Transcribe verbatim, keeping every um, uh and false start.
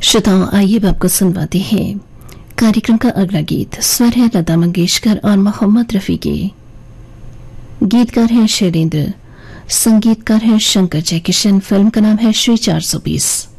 श्रोताओं, आइए अब आपको सुनवाते हैं कार्यक्रम का अगला गीत। स्वर है लता मंगेशकर और मोहम्मद रफी के। गीतकार हैं शैलेंद्र, संगीतकार हैं शंकर जयकिशन। फिल्म का नाम है श्री चार सौ बीस।